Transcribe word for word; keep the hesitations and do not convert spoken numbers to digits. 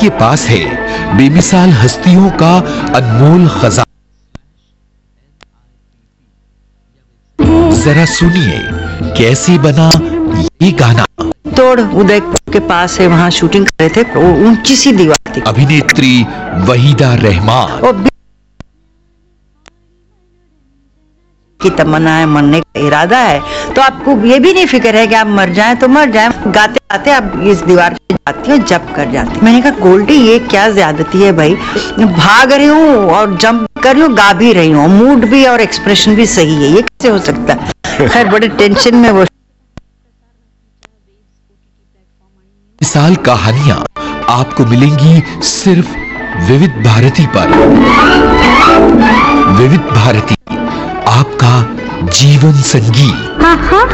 के पास है बेमिसाल हस्तियों का अनमोल खजाना। जरा सुनिए कैसे बना ये गाना। तोड़ उदय के पास है, वहाँ शूटिंग कर रहे थे, वो ऊंची सी दीवार थी। अभिनेत्री वहीदा रहमान और की तमन्ना है, मरने का इरादा है, तो आपको ये भी नहीं फिक्र है कि आप मर जाएं तो मर जाएं। गाते गाते आप इस दीवार पे जाती हो, जंप कर जाती। मैंने कहा गोल्डी ये क्या ज्यादती है भाई, भाग रही हूँ और जंप कर रही हूँ, गा भी रही हूँ, मूड भी और एक्सप्रेशन भी सही है, ये कैसे हो सकता है। खैर बड़े टेंशन में वो। मिसाल कहानियां आपको मिलेंगी सिर्फ विविध भारती पर। विविध भारती, आपका जीवन संगीत।